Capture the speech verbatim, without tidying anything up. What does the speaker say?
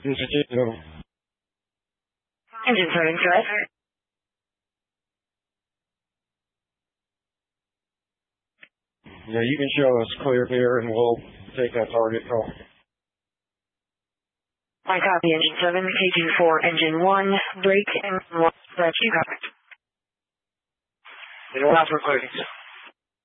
Engine turning threat. Yeah, you can show us clear here and we'll take that target call. I copy engine seven, K two four, engine one, brake, and one, that you copy. They don't have for clearance.